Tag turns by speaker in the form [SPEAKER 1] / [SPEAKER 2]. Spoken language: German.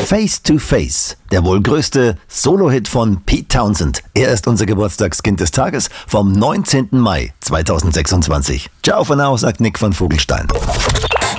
[SPEAKER 1] Face to Face, der wohl größte Solo-Hit von Pete Townsend. Er ist unser Geburtstagskind des Tages vom 19. Mai 2026. Ciao von now, sagt Nick von Vogelstein.